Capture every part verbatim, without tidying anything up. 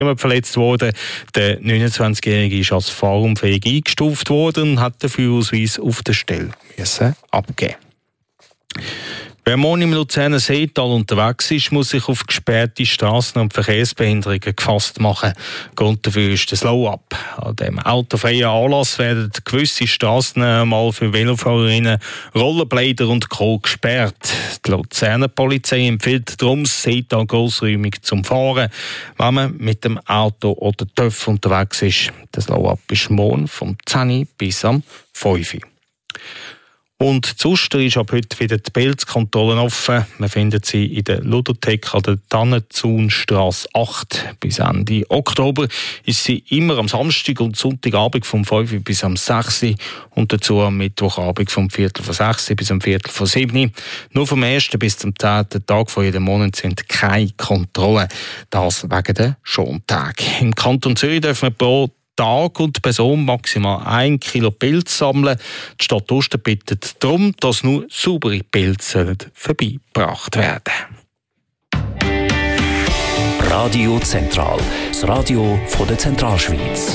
verletzt worden. Der neunundzwanzigjährige ist als fahrunfähig eingestuft worden und hat den Führerausweis auf der Stelle müssen abgeben. Wer morgen im Luzerner Seetal unterwegs ist, muss sich auf gesperrte Strassen und Verkehrsbehinderungen gefasst machen. Grund dafür ist der Slow-Up. An diesem autofreien Anlass werden gewisse Strassen einmal für Velofahrerinnen, Rollerblader und Co. gesperrt. Die Luzerner Polizei empfiehlt darum, das Seetal grossräumig zum Fahren, wenn man mit dem Auto oder T Ö F unterwegs ist. Der Slow-Up ist morgen vom zehn bis am fünf Uhr. Und zu Uster ist ab heute wieder die Pilzkontrolle offen. Man findet sie in der Ludothek an der Tannenzaunstrasse acht. Bis Ende Oktober ist sie immer am Samstag und Sonntagabend vom fünf Uhr bis am sechs Uhr und dazu am Mittwochabend vom Viertel vor sechs Uhr bis am Viertel vor sieben Uhr. Nur vom ersten bis zum zehnten Tag von jedem Monat sind keine Kontrollen. Das wegen der Schontag. Im Kanton Zürich dürfen wir pro Tag und Person maximal ein Kilo Pilze sammeln. Die Stadt Uster bittet darum, dass nur saubere Pilze vorbeigebracht werden. Radio Zentral, das Radio von der Zentralschweiz.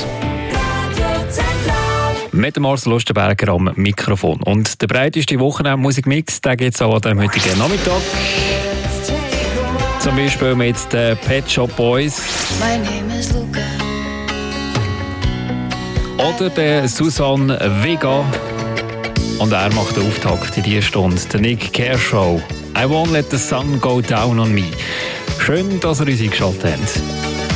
Mit dem Marcel Lustenberger am Mikrofon. Und der breiteste Wochenend-Musikmix, den gibt es auch an dem heutigen Nachmittag. Zum Beispiel mit den Pet Shop Boys. My name is Luca. Oder der Susanne Vega. Und er macht den Auftakt in dieser Stunde. Der Nick Kershaw. I won't let the sun go down on me. Schön, dass ihr uns eingeschaltet habt.